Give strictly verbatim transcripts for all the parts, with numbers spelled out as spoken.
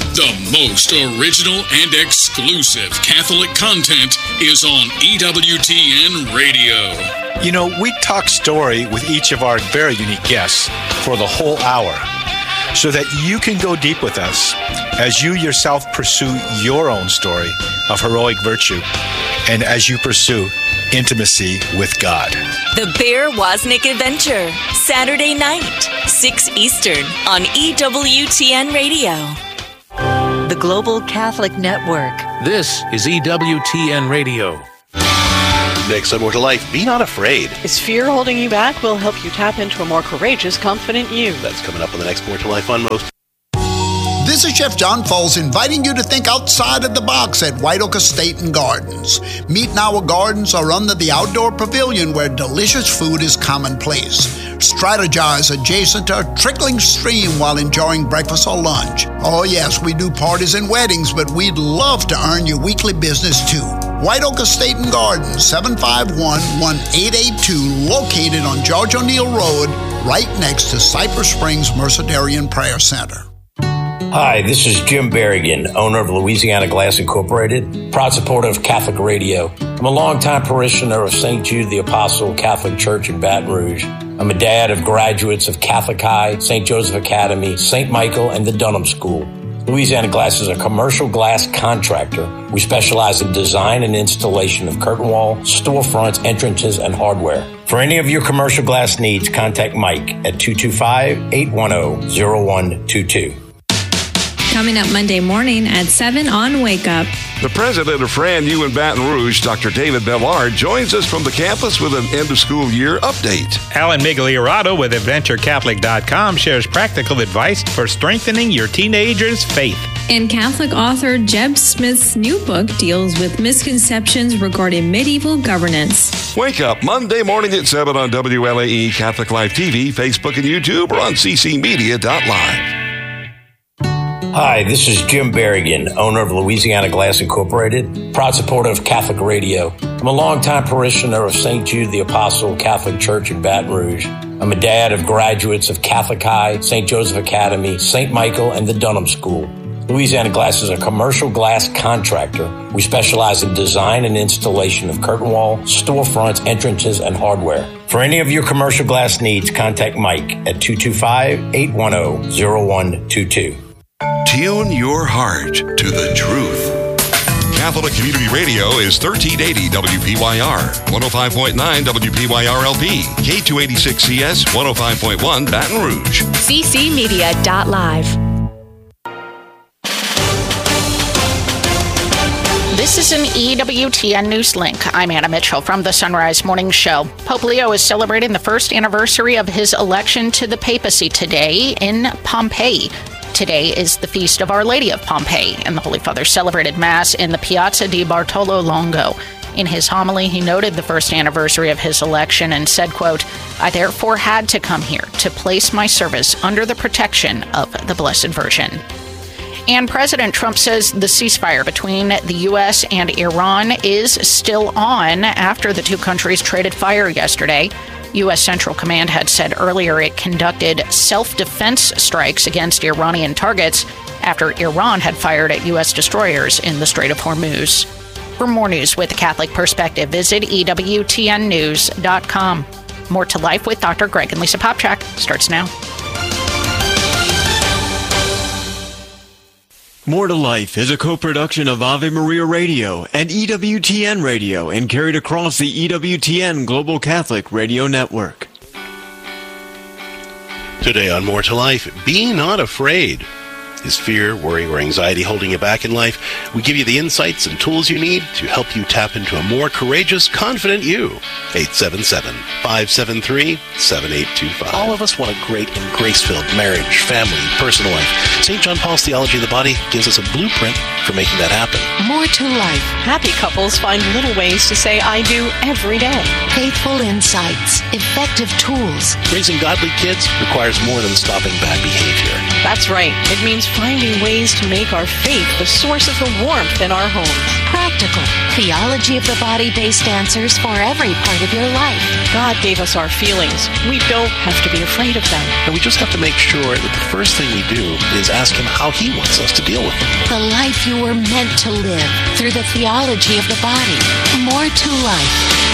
The most original and exclusive Catholic content is on E W T N Radio. You know, we talk story with each of our very unique guests for the whole hour so that you can go deep with us as you yourself pursue your own story of heroic virtue and as you pursue intimacy with God. The Bear Wozniak Adventure, Saturday night, six Eastern on E W T N Radio. The Global Catholic Network. This is E W T N Radio. Next on More to Life, be not afraid. Is fear holding you back? We'll help you tap into a more courageous, confident you. That's coming up on the next More to Life on Most. This is Chef John Foles inviting you to think outside of the box at White Oak Estate and Gardens. Meet and Our Gardens are under the outdoor pavilion where delicious food is commonplace. Strategize adjacent to a trickling stream while enjoying breakfast or lunch. Oh yes, we do parties and weddings, but we'd love to earn your weekly business too. White Oak Estate and Gardens, seven five one, one eight eight two, located on George O'Neill Road, right next to Cypress Springs Mercedarian Prayer Center. Hi, this is Jim Berrigan, owner of Louisiana Glass Incorporated, proud supporter of Catholic Radio. I'm a longtime parishioner of Saint Jude the Apostle Catholic Church in Baton Rouge. I'm a dad of graduates of Catholic High, Saint Joseph Academy, Saint Michael, and the Dunham School. Louisiana Glass is a commercial glass contractor. We specialize in design and installation of curtain wall, storefronts, entrances, and hardware. For any of your commercial glass needs, contact Mike at two two five, eight one zero, zero one two two. Coming up Monday morning at seven on Wake Up. The president of Fran U in Baton Rouge, Doctor David Bellard, joins us from the campus with an end-of-school year update. Alan Migliorato with Adventure Catholic dot com shares practical advice for strengthening your teenager's faith. And Catholic author Jeb Smith's new book deals with misconceptions regarding medieval governance. Wake Up Monday morning at seven on W L A E, Catholic Live T V, Facebook and YouTube, or on c c media dot live. Hi, this is Jim Berrigan, owner of Louisiana Glass Incorporated, proud supporter of Catholic Radio. I'm a longtime parishioner of Saint Jude the Apostle Catholic Church in Baton Rouge. I'm a dad of graduates of Catholic High, Saint Joseph Academy, Saint Michael, and the Dunham School. Louisiana Glass is a commercial glass contractor. We specialize in design and installation of curtain wall, storefronts, entrances, and hardware. For any of your commercial glass needs, contact Mike at two two five, eight one zero, zero one two two. Tune your heart to the truth. Catholic Community Radio is thirteen eighty W P Y R, one oh five point nine W P Y R L P, K two eighty-six C S, one oh five point one Baton Rouge. c c media dot live. This is an E W T N News Link. I'm Anna Mitchell from the Sunrise Morning Show. Pope Leo is celebrating the first anniversary of his election to the papacy today in Pompeii. Today is the Feast of Our Lady of Pompeii, and the Holy Father celebrated Mass in the Piazza di Bartolo Longo. In his homily, he noted the first anniversary of his election and said, quote, "I therefore had to come here to place my service under the protection of the Blessed Virgin." And President Trump says the ceasefire between the U S and Iran is still on after the two countries traded fire yesterday. U S Central Command had said earlier it conducted self-defense strikes against Iranian targets after Iran had fired at U S destroyers in the Strait of Hormuz. For more news with a Catholic perspective, visit E W T N news dot com. More to Life with Doctor Greg and Lisa Popchak starts now. More to Life is a co-production of Ave Maria Radio and E W T N Radio and carried across the E W T N Global Catholic Radio Network. Today on More to Life, be not afraid. Is fear, worry, or anxiety holding you back in life? We give you the insights and tools you need to help you tap into a more courageous, confident you. eight seven seven, five seven three, seven eight two five. All of us want a great and grace-filled marriage, family, personal life. Saint John Paul's Theology of the Body gives us a blueprint for making that happen. More to Life. Happy couples find little ways to say I do every day. Faithful insights, effective tools. Raising godly kids requires more than stopping bad behavior. That's right. It means finding ways to make our faith the source of the warmth in our homes. Practical, theology of the body-based answers for every part of your life. God gave us our feelings. We don't have to be afraid of them. And we just have to make sure that the first thing we do is ask Him how He wants us to deal with them. The life you were meant to live through the theology of the body. More to life.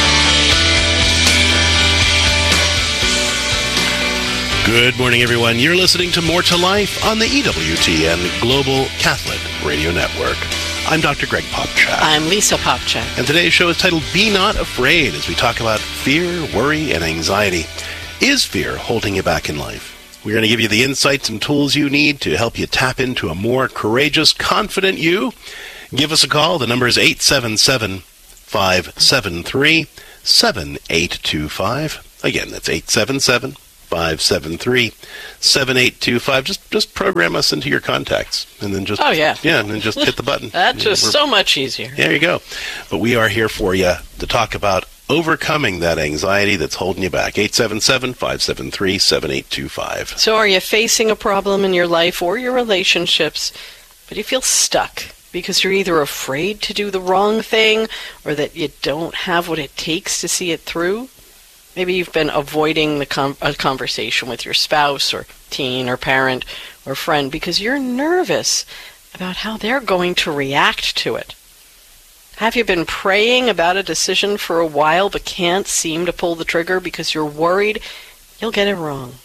Good morning, everyone. You're listening to More to Life on the E W T N Global Catholic Radio Network. I'm Doctor Greg Popcak. I'm Lisa Popcak. And today's show is titled Be Not Afraid, as we talk about fear, worry, and anxiety. Is fear holding you back in life? We're going to give you the insights and tools you need to help you tap into a more courageous, confident you. Give us a call. The number is eight seven seven, five seven three, seven eight two five. Again, that's eight seven seven, five seven three, seven eight two five. Just just program us into your contacts, and then just oh yeah, yeah, and then just hit the button. That's just We're, so much easier. There you go. But we are here for you to talk about overcoming that anxiety that's holding you back. eight seven seven, five seven three, seven eight two five. So, are you facing a problem in your life or your relationships, but you feel stuck because you're either afraid to do the wrong thing or that you don't have what it takes to see it through? Maybe you've been avoiding the com- a conversation with your spouse or teen or parent or friend because you're nervous about how they're going to react to it. Have you been praying about a decision for a while but can't seem to pull the trigger because you're worried you'll get it wrong?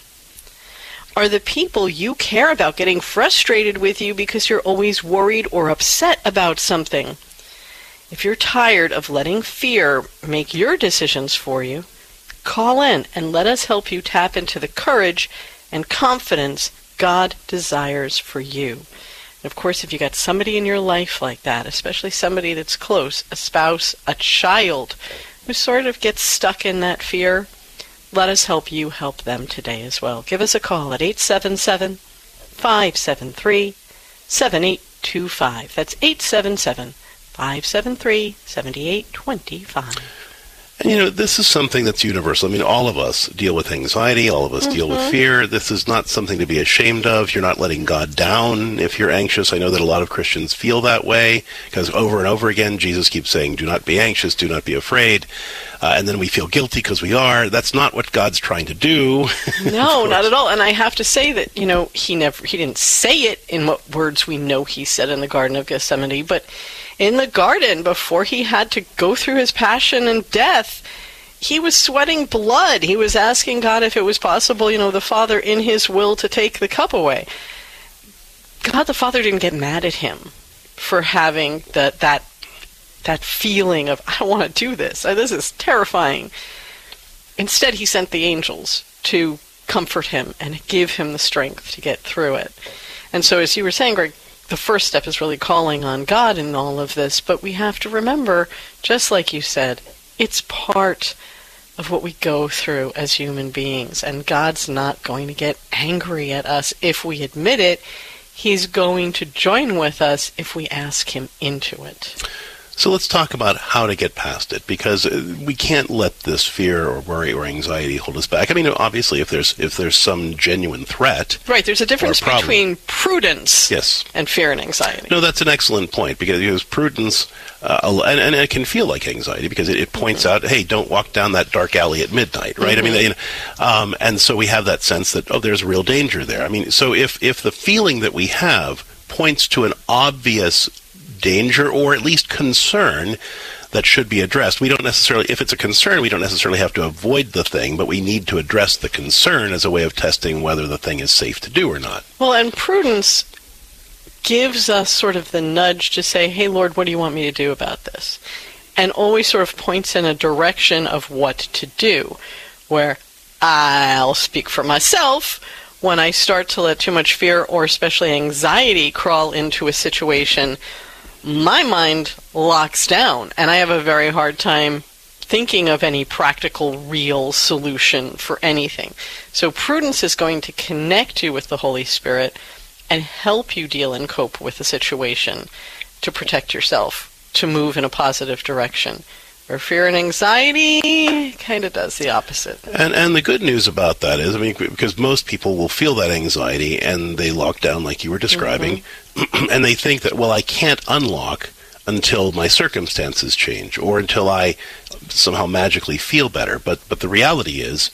Are the people you care about getting frustrated with you because you're always worried or upset about something? If you're tired of letting fear make your decisions for you, call in and let us help you tap into the courage and confidence God desires for you. And of course, if you got somebody in your life like that, especially somebody that's close, a spouse, a child, who sort of gets stuck in that fear, let us help you help them today as well. Give us a call at eight seven seven, five seven three, seven eight two five. That's eight seven seven, five seven three, seven eight two five. And, you know, this is something that's universal. I mean, all of us deal with anxiety. All of us mm-hmm. deal with fear. This is not something to be ashamed of. You're not letting God down if you're anxious. I know that a lot of Christians feel that way because over and over again, Jesus keeps saying, do not be anxious, do not be afraid. Uh, and then we feel guilty because we are. That's not what God's trying to do. No, not at all. And I have to say that, you know, he never, he didn't say it in what words we know he said in the Garden of Gethsemane, but in the garden, before he had to go through his passion and death, he was sweating blood. He was asking God if it was possible, you know, the Father in his will to take the cup away. God the Father didn't get mad at him for having the, that that feeling of, I want to do this. This is terrifying. Instead, he sent the angels to comfort him and give him the strength to get through it. And so, as you were saying, Greg, the first step is really calling on God in all of this, but we have to remember, just like you said, it's part of what we go through as human beings, and God's not going to get angry at us if we admit it. He's going to join with us if we ask him into it. So let's talk about how to get past it, because we can't let this fear or worry or anxiety hold us back. I mean, obviously, if there's if there's some genuine threat, right? There's a difference a between prudence, yes, and fear and anxiety. No, that's an excellent point, because, because prudence, uh, and, and it can feel like anxiety because it, it points mm-hmm. out, hey, don't walk down that dark alley at midnight, right? Mm-hmm. I mean, you know, um, and so we have that sense that, oh, there's real danger there. I mean, so if if the feeling that we have points to an obvious danger or at least concern that should be addressed, we don't necessarily, if it's a concern, we don't necessarily have to avoid the thing, but we need to address the concern as a way of testing whether the thing is safe to do or not. Well, and prudence gives us sort of the nudge to say, hey, Lord, what do you want me to do about this? And always sort of points in a direction of what to do, where I'll speak for myself. When I start to let too much fear or especially anxiety crawl into a situation, my mind locks down, and I have a very hard time thinking of any practical, real solution for anything. So prudence is going to connect you with the Holy Spirit and help you deal and cope with the situation to protect yourself, to move in a positive direction. Where fear and anxiety kind of does the opposite. And and the good news about that is, I mean, because most people will feel that anxiety and they lock down like you were describing, mm-hmm. and they think that, well, I can't unlock until my circumstances change or until I somehow magically feel better. But but the reality is,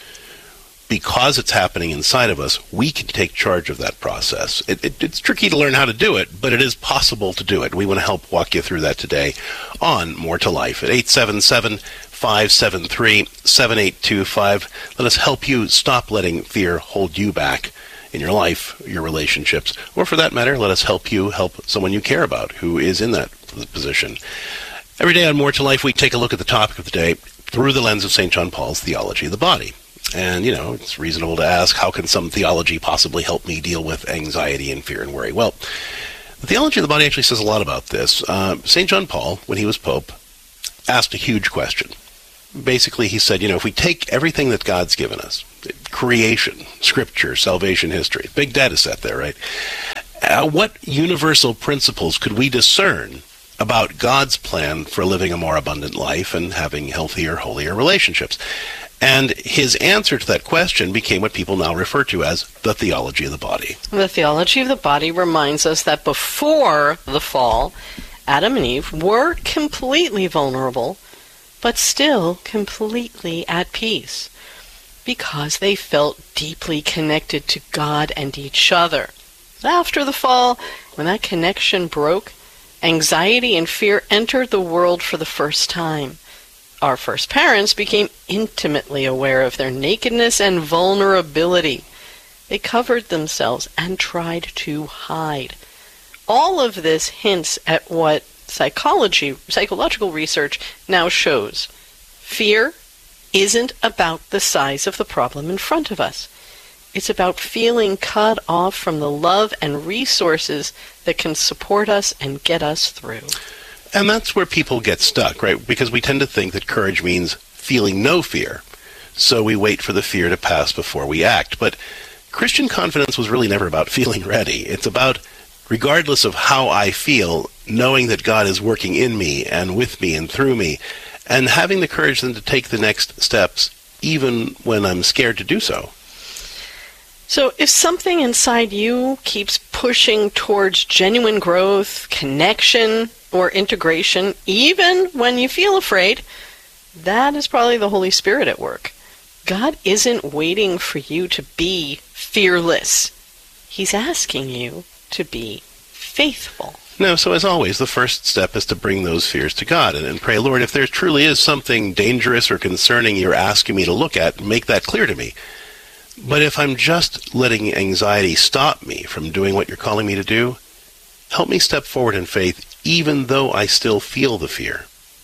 because it's happening inside of us, we can take charge of that process. It, it, it's tricky to learn how to do it, but it is possible to do it. We want to help walk you through that today on More to Life at eight seven seven, five seven three, seven eight two five. Let us help you stop letting fear hold you back in your life, your relationships, or for that matter, let us help you help someone you care about who is in that position. Every day on More to Life, we take a look at the topic of the day through the lens of Saint John Paul's theology of the body. And, you know, it's reasonable to ask, how can some theology possibly help me deal with anxiety and fear and worry? Well, the theology of the body actually says a lot about this. Uh, Saint John Paul, when he was Pope, asked a huge question. Basically, he said, you know, if we take everything that God's given us, creation, scripture, salvation, history, big data set there, right? Uh, what universal principles could we discern about God's plan for living a more abundant life and having healthier, holier relationships? And his answer to that question became what people now refer to as the theology of the body. The theology of the body reminds us that before the fall, Adam and Eve were completely vulnerable, but still completely at peace, because they felt deeply connected to God and each other. After the fall, when that connection broke, anxiety and fear entered the world for the first time. Our first parents became intimately aware of their nakedness and vulnerability. They covered themselves and tried to hide. All of this hints at what psychology, psychological research now shows. Fear isn't about the size of the problem in front of us. It's about feeling cut off from the love and resources that can support us and get us through. And that's where people get stuck, right? Because we tend to think that courage means feeling no fear. So we wait for the fear to pass before we act. But Christian confidence was really never about feeling ready. It's about, regardless of how I feel, knowing that God is working in me and with me and through me, and having the courage then to take the next steps, even when I'm scared to do so. So if something inside you keeps pushing towards genuine growth, connection, or integration, even when you feel afraid, that is probably the Holy Spirit at work. God isn't waiting for you to be fearless. He's asking you to be faithful. No, so as always, the first step is to bring those fears to God and, and pray, Lord, if there truly is something dangerous or concerning you're asking me to look at, make that clear to me. But if I'm just letting anxiety stop me from doing what you're calling me to do, help me step forward in faith even though I still feel the fear.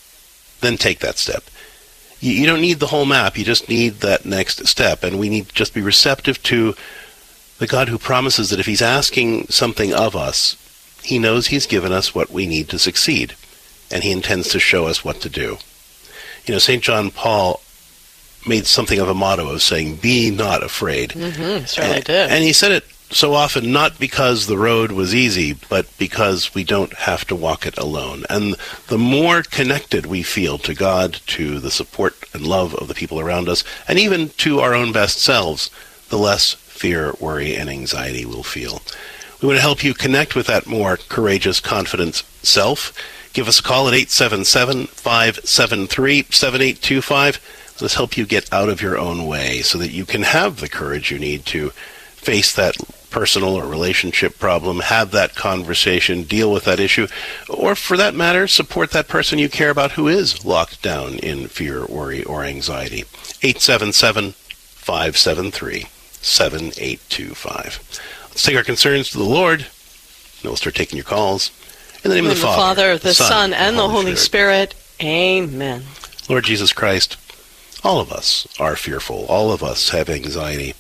Then take that step. You, you don't need the whole map, you just need that next step. And we need to just be receptive to the God who promises that if he's asking something of us, he knows he's given us what we need to succeed, and he intends to show us what to do. You know, Saint John Paul made something of a motto of saying, be not afraid. Mm-hmm, certainly and, did. And he said it so often not because the road was easy, but because we don't have to walk it alone. And the more connected we feel to God, to the support and love of the people around us, and even to our own best selves, the less fear, worry, and anxiety we'll feel. We want to help you connect with that more courageous, confident self. Give us a call at eight seven seven, five seven three, seven eight two five. Let us help you get out of your own way so that you can have the courage you need to face that personal or relationship problem, have that conversation, deal with that issue, or for that matter, support that person you care about who is locked down in fear, worry, or anxiety. eight seven seven, five seven three, seven eight two five. Let's take our concerns to the Lord, and we'll start taking your calls. In the name In of the, the Father, Father, the Son, and the Holy Spirit. Amen. Lord Jesus Christ, all of us are fearful. All of us have anxiety.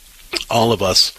All of us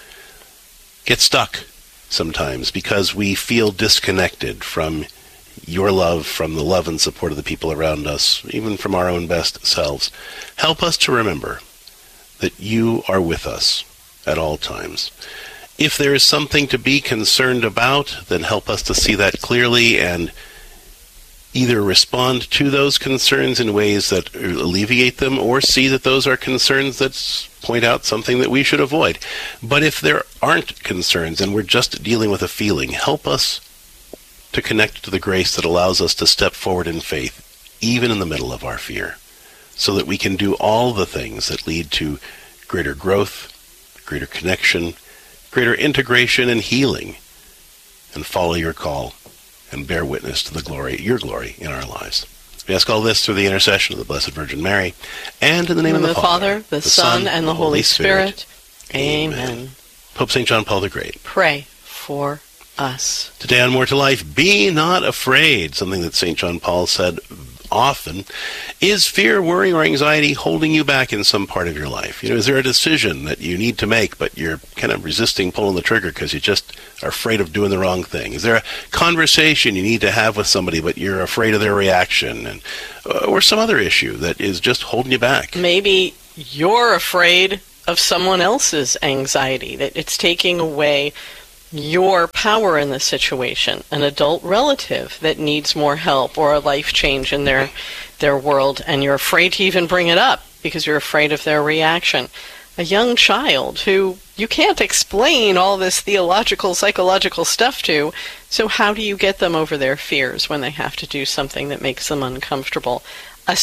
get stuck sometimes because we feel disconnected from your love, from the love and support of the people around us, even from our own best selves. Help us to remember that you are with us at all times. If there is something to be concerned about, then help us to see that clearly and either respond to those concerns in ways that alleviate them or see that those are concerns that point out something that we should avoid. But if there aren't concerns and we're just dealing with a feeling, help us to connect to the grace that allows us to step forward in faith, even in the middle of our fear, so that we can do all the things that lead to greater growth, greater connection, greater integration and healing, and follow your call and bear witness to the glory, your glory in our lives. We ask all this through the intercession of the Blessed Virgin Mary, and in the name in of the, the Father, Father, the, the Son, and the Holy Spirit. Spirit. Amen. Amen. Pope Saint John Paul the Great, pray for us. Today on More to Life, be not afraid, something that Saint John Paul said often. Is fear, worry, or anxiety holding you back in some part of your life? You know, is there a decision that you need to make, but you're kind of resisting pulling the trigger because you just are afraid of doing the wrong thing? Is there a conversation you need to have with somebody, but you're afraid of their reaction? And uh, or some other issue that is just holding you back? Maybe you're afraid of someone else's anxiety, that it's taking away your power in the situation, an adult relative that needs more help or a life change in their their world, and you're afraid to even bring it up because you're afraid of their reaction. A young child who you can't explain all this theological, psychological stuff to, so how do you get them over their fears when they have to do something that makes them uncomfortable? A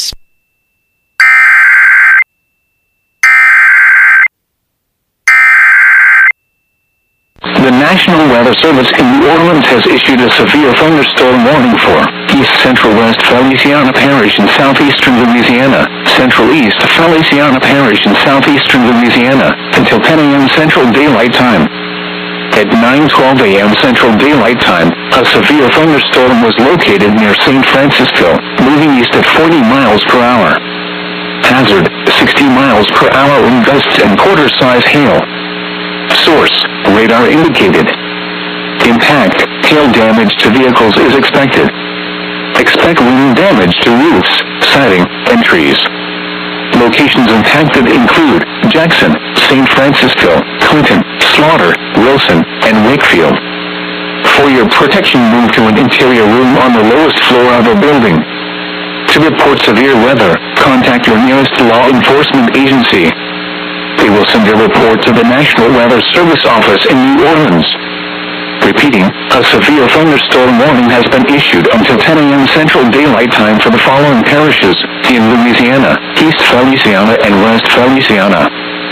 The National Weather Service in New Orleans has issued a severe thunderstorm warning for East Central West Feliciana Parish in southeastern Louisiana, Central East Feliciana Parish in southeastern Louisiana, until ten a.m. Central Daylight Time. At nine twelve a.m. Central Daylight Time, a severe thunderstorm was located near Saint Francisville, moving east at forty miles per hour. Hazard, sixty miles per hour in gusts and quarter-size hail. Source, radar indicated. Impact, hail damage to vehicles is expected. Expect wind damage to roofs, siding, and trees. Locations impacted include Jackson, Saint Francisville, Clinton, Slaughter, Wilson, and Wakefield. For your protection, move to an interior room on the lowest floor of a building. To report severe weather, contact your nearest law enforcement agency. They will send your report to the National Weather Service office in New Orleans. Repeating, a severe thunderstorm warning has been issued until ten a.m. Central Daylight Time for the following parishes in Louisiana: East Feliciana and West Feliciana.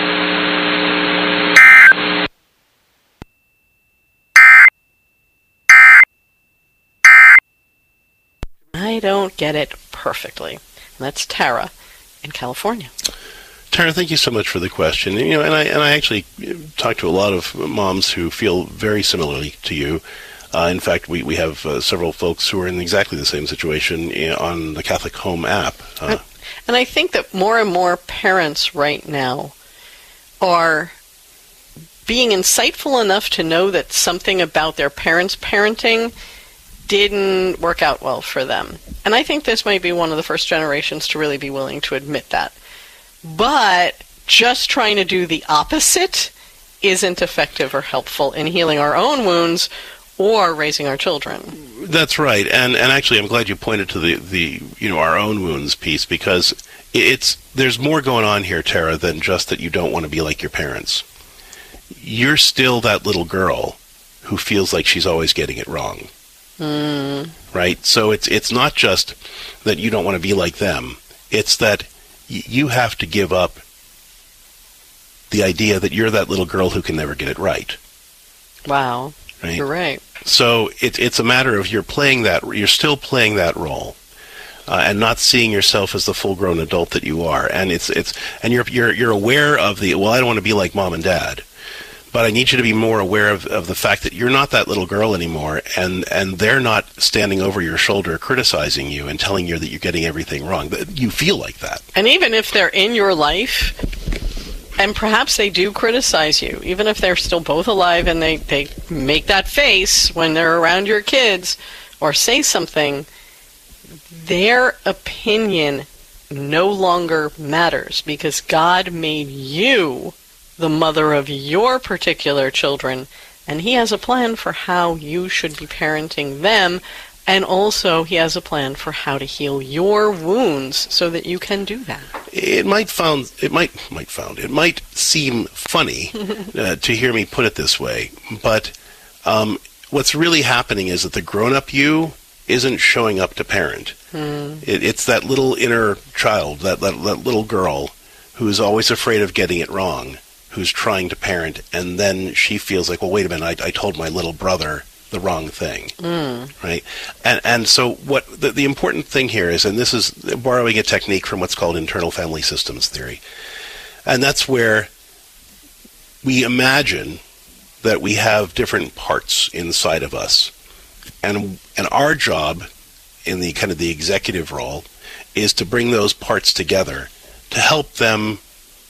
I don't get it perfectly. That's Tara in California. Tara, thank you so much for the question. You know, and I and I actually talk to a lot of moms who feel very similarly to you. Uh, in fact, we we have uh, several folks who are in exactly the same situation on the Catholic Home app. Uh, and I think that more and more parents right now are being insightful enough to know that something about their parents' parenting didn't work out well for them. And I think this might be one of the first generations to really be willing to admit that. But just trying to do the opposite isn't effective or helpful in healing our own wounds or raising our children. That's right. And and actually I'm glad you pointed to the, the you know, our own wounds piece, because it's there's more going on here, Tara, than just that you don't want to be like your parents. You're still that little girl who feels like she's always getting it wrong. Mm. Right? So it's it's not just that you don't want to be like them. It's that y- you have to give up the idea that you're that little girl who can never get it right. Wow. Right? You're right. So it, it's a matter of you're playing that, you're still playing that role, uh, and not seeing yourself as the full-grown adult that you are. And it's it's and you're you're you're aware of the, well, I don't want to be like mom and dad, but I need you to be more aware of, of the fact that you're not that little girl anymore, and, and they're not standing over your shoulder criticizing you and telling you that you're getting everything wrong. But you feel like that. And even if they're in your life, and perhaps they do criticize you, even if they're still both alive and they, they make that face when they're around your kids or say something, their opinion no longer matters, because God made you the mother of your particular children, and He has a plan for how you should be parenting them And also, he has a plan for how to heal your wounds so that you can do that. It might found it might might found it might seem funny uh, to hear me put it this way, but um, what's really happening is that the grown-up you isn't showing up to parent. Mm. It, it's that little inner child, that, that that little girl who's always afraid of getting it wrong, who's trying to parent, and then she feels like, well, wait a minute, I, I told my little brother the wrong thing, mm. right? And and so what the, the important thing here is, and this is borrowing a technique from what's called internal family systems theory, and that's where we imagine that we have different parts inside of us, and and our job in the kind of the executive role is to bring those parts together to help them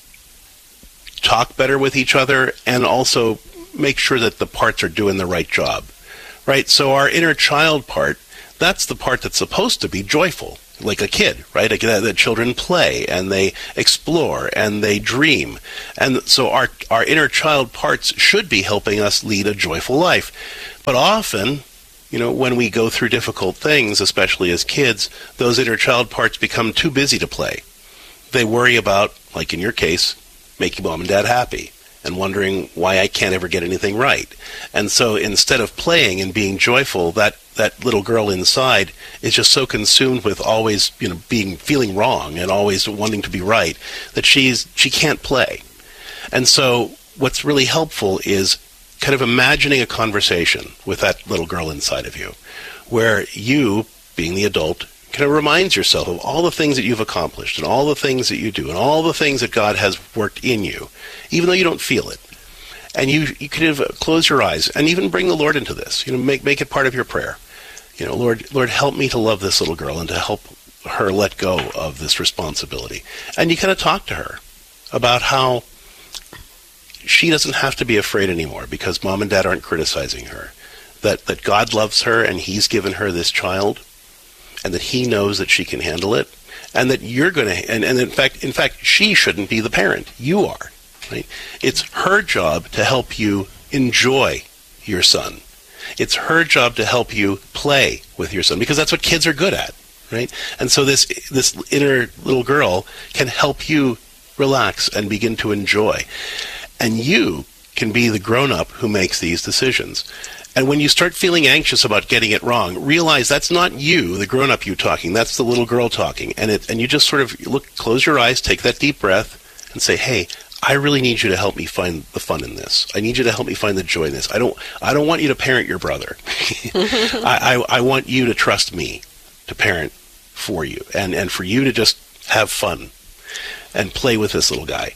talk better with each other and also make sure that the parts are doing the right job. Right, so our inner child part, that's the part that's supposed to be joyful, like a kid, right? Like that, that children play and they explore and they dream. And so our, our inner child parts should be helping us lead a joyful life. But often, you know, when we go through difficult things, especially as kids, those inner child parts become too busy to play. They worry about, like in your case, making mom and dad happy, and wondering why I can't ever get anything right. And so instead of playing and being joyful, that, that little girl inside is just so consumed with always, you know, being feeling wrong and always wanting to be right that she's she can't play. And so what's really helpful is kind of imagining a conversation with that little girl inside of you, where you, being the adult, kind of reminds yourself of all the things that you've accomplished and all the things that you do and all the things that God has worked in you, even though you don't feel it. And you you kind of close your eyes and even bring the Lord into this. You know, make make it part of your prayer. You know, Lord, Lord, help me to love this little girl and to help her let go of this responsibility. And you kind of talk to her about how she doesn't have to be afraid anymore because mom and dad aren't criticizing her. That that God loves her and he's given her this child, and that he knows that she can handle it, and that you're going to, and, and in fact, in fact, she shouldn't be the parent. You are, right? It's her job to help you enjoy your son. It's her job to help you play with your son, because that's what kids are good at, right? And so this this inner little girl can help you relax and begin to enjoy. And you can be the grown-up who makes these decisions. And when you start feeling anxious about getting it wrong, realize that's not you, the grown-up you talking. That's the little girl talking. And it, and you just sort of look, close your eyes, take that deep breath, and say, "Hey, I really need you to help me find the fun in this. I need you to help me find the joy in this. I don't, I don't want you to parent your brother. I, I, I want you to trust me to parent for you, and, and for you to just have fun and play with this little guy."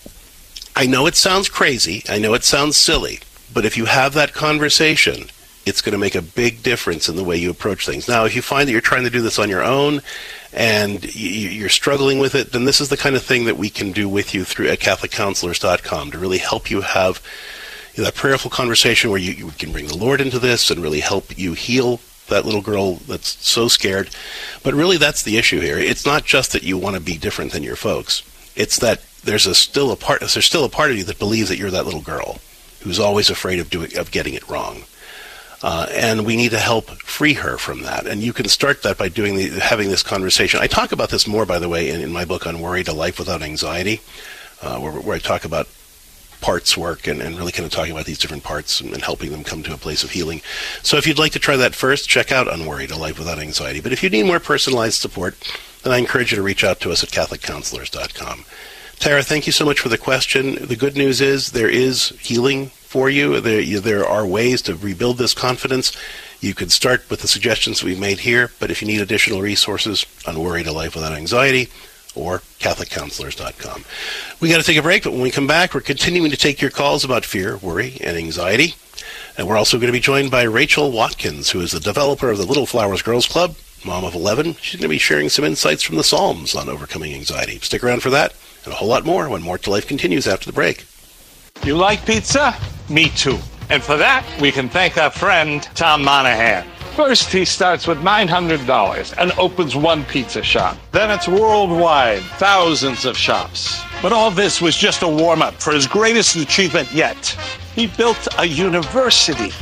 I know it sounds crazy. I know it sounds silly. But if you have that conversation, it's going to make a big difference in the way you approach things. Now, if you find that you're trying to do this on your own and you're struggling with it, then this is the kind of thing that we can do with you through at Catholic Counselors dot com to really help you have, you know, that prayerful conversation where you, you can bring the Lord into this and really help you heal that little girl that's so scared. But really, that's the issue here. It's not just that you want to be different than your folks. It's that there's a still a part there's still a part of you that believes that you're that little girl who's always afraid of doing of getting it wrong, uh, and we need to help free her from that. And you can start that by doing the, having this conversation. I talk about this more, by the way, in, in my book Unworried: A Life Without Anxiety, uh, where, where I talk about parts work and, and really kind of talking about these different parts and, and helping them come to a place of healing. So if you'd like to try that first, check out Unworried: A Life Without Anxiety. But if you need more personalized support, then I encourage you to reach out to us at Catholic Counselors dot com. Tara, thank you so much for the question. The good news is there is healing for you. There, you, there are ways to rebuild this confidence. You could start with the suggestions we've made here, but if you need additional resources, Unworried: A Life Without Anxiety, or Catholic Counselors dot com. We got to take a break, but when we come back, we're continuing to take your calls about fear, worry, and anxiety. And we're also going to be joined by Rachel Watkins, who is the developer of the Little Flowers Girls Club, mom of eleven. She's going to be sharing some insights from the Psalms on overcoming anxiety. Stick around for that and a whole lot more when More to Life continues after the break. You like pizza? Me too. And for that, we can thank our friend Tom Monahan. First, he starts with nine hundred dollars and opens one pizza shop. Then it's worldwide, thousands of shops. But all this was just a warm-up for his greatest achievement yet. He built a university.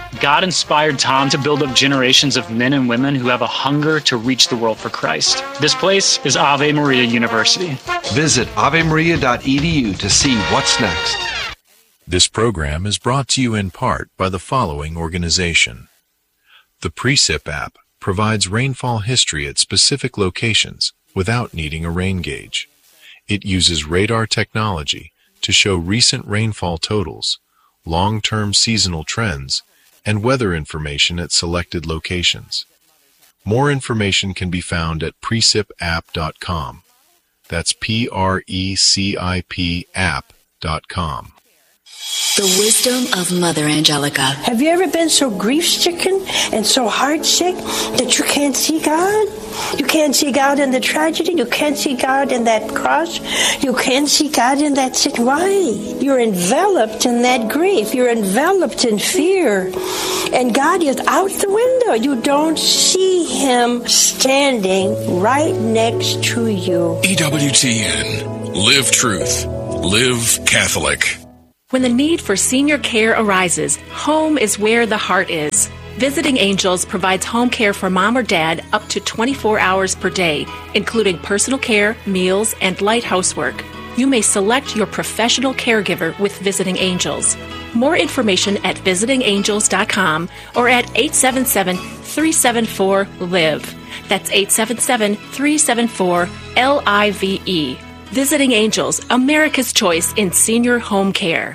God inspired Tom to build up generations of men and women who have a hunger to reach the world for Christ. This place is Ave Maria University. Visit ave maria dot e d u to see what's next. This program is brought to you in part by the following organization. The Precip app provides rainfall history at specific locations without needing a rain gauge. It uses radar technology to show recent rainfall totals, long-term seasonal trends, and weather information at selected locations. More information can be found at precip app dot com. That's P R E C I P app dot com. The wisdom of Mother Angelica. Have you ever been so grief-stricken and so heart-sick that you can't see God? You can't see God in the tragedy. You can't see God in that cross. You can't see God in that sick. Why? You're enveloped in that grief. You're enveloped in fear. And God is out the window. You don't see Him standing right next to you. E W T N. Live truth. Live Catholic. When the need for senior care arises, home is where the heart is. Visiting Angels provides home care for mom or dad up to twenty-four hours per day, including personal care, meals, and light housework. You may select your professional caregiver with Visiting Angels. More information at visiting angels dot com or at eight seven seven, three seven four, LIVE. That's eight seven seven, three seven four, L I V E. Visiting Angels, America's choice in senior home care.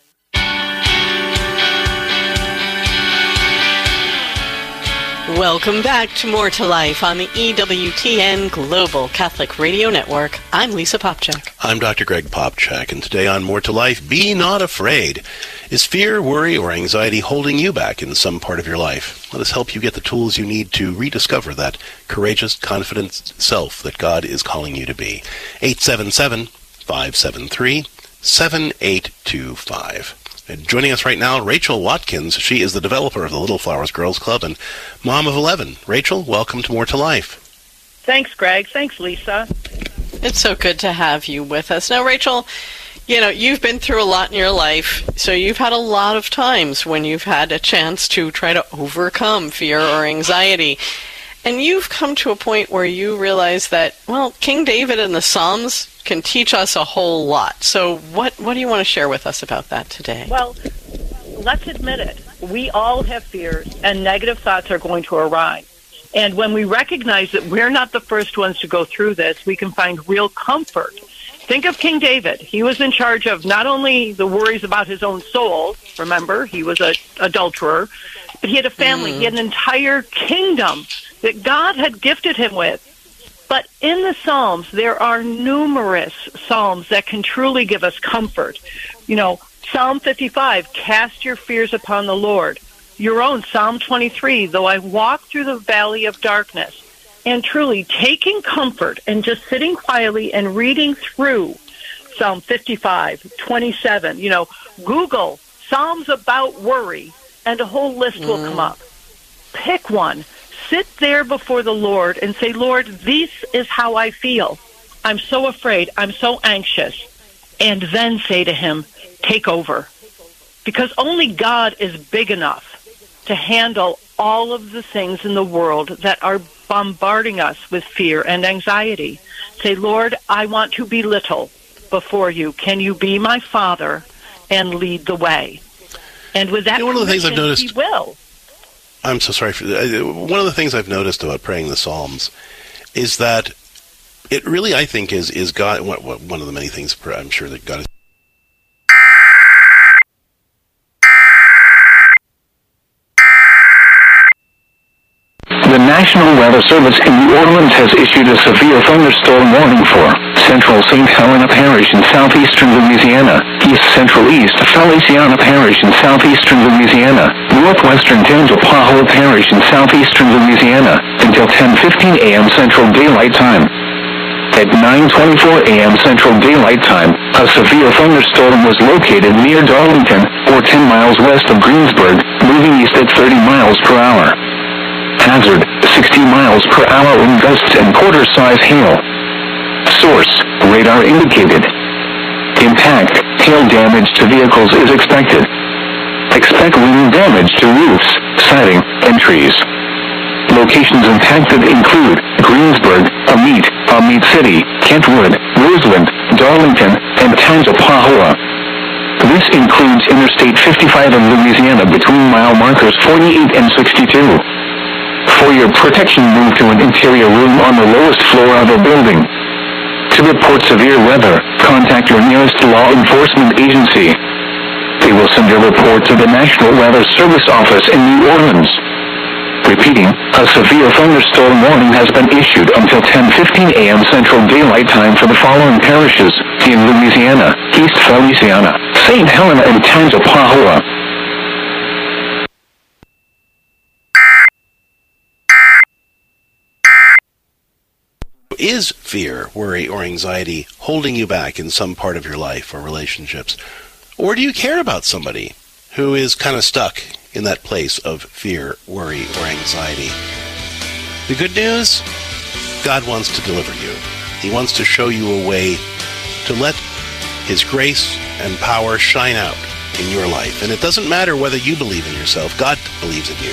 Welcome back to More to Life on the E W T N Global Catholic Radio Network. I'm Lisa Popchak. I'm Doctor Greg Popchak, and today on More to Life, be not afraid. Is fear, worry, or anxiety holding you back in some part of your life? Let us help you get the tools you need to rediscover that courageous, confident self that God is calling you to be. eight seven seven, five seven three, seven eight two five. And joining us right now, Rachel Watkins. She is the developer of the Little Flowers Girls Club and mom of eleven. Rachel, welcome to More to Life. Thanks, Greg. Thanks, Lisa. It's so good to have you with us. Now, Rachel, you know, you've been through a lot in your life, so you've had a lot of times when you've had a chance to try to overcome fear or anxiety. And you've come to a point where you realize that, well, King David and the Psalms can teach us a whole lot. So what, what do you want to share with us about that today? Well, let's admit it. We all have fears, and negative thoughts are going to arise. And when we recognize that we're not the first ones to go through this, we can find real comfort. Think of King David. He was in charge of not only the worries about his own soul, remember, he was an adulterer, but he had a family. Mm. He had an entire kingdom that God had gifted him with. But in the Psalms, there are numerous Psalms that can truly give us comfort. You know, Psalm fifty-five, cast your fears upon the Lord. Your own Psalm twenty-three, though I walk through the valley of darkness. And truly taking comfort and just sitting quietly and reading through Psalm fifty-five, twenty-seven. You know, Google Psalms about worry, and a whole list mm. will come up. Pick one. Sit there before the Lord and say, Lord, this is how I feel. I'm so afraid. I'm so anxious. And then say to him, take over. Because only God is big enough to handle all of the things in the world that are bombarding us with fear and anxiety. Say, Lord, I want to be little before you. Can you be my Father and lead the way? And with that, you know, one of the things I've noticed, he will. I'm so sorry for one of the things I've noticed about praying the Psalms is that it really, I think, is is God. One of the many things I'm sure that God is. The National Weather Service in New Orleans has issued a severe thunderstorm warning for Central Saint Helena Parish in southeastern Louisiana, East Central East Feliciana Parish in southeastern Louisiana, Northwestern Tangipahoa Parish in southeastern Louisiana, until ten fifteen a.m. Central Daylight Time. At nine twenty-four a.m. Central Daylight Time, a severe thunderstorm was located near Darlington, or ten miles west of Greensburg, moving east at thirty miles per hour. Hazard, sixty miles per hour in gusts and quarter-size hail. Source, radar indicated. Impact, hail damage to vehicles is expected. Expect wind damage to roofs, siding, and trees. Locations impacted include Greensburg, Amite, Amite City, Kentwood, Roseland, Darlington, and Tangipahoa. This includes Interstate fifty-five in Louisiana between mile markers forty-eight and sixty-two. For your protection, move to an interior room on the lowest floor of a building. To report severe weather, contact your nearest law enforcement agency. They will send your report to the National Weather Service office in New Orleans. Repeating, a severe thunderstorm warning has been issued until ten fifteen a.m. Central Daylight Time for the following parishes in Louisiana: East Feliciana, Saint Helena, and Tangipahoa. Is fear, worry, or anxiety holding you back in some part of your life or relationships? Or do you care about somebody who is kind of stuck in that place of fear, worry, or anxiety? The good news? God wants to deliver you. He wants to show you a way to let His grace and power shine out in your life. And it doesn't matter whether you believe in yourself. God believes in you.